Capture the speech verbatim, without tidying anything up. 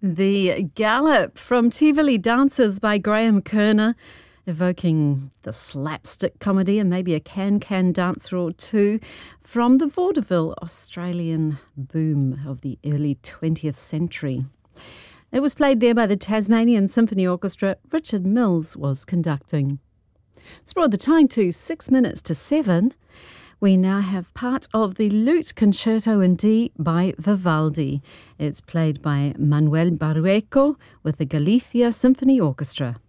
The Gallop from Tivoli Dances by Graham Kerner, evoking the slapstick comedy and maybe a can-can dancer or two from the vaudeville Australian boom of the early twentieth century. It was played there by the Tasmanian Symphony Orchestra. Richard Mills was conducting. It's brought the time to six minutes to seven. We now have part of the Lute Concerto in D by Vivaldi. It's played by Manuel Barrueco with the Galicia Symphony Orchestra.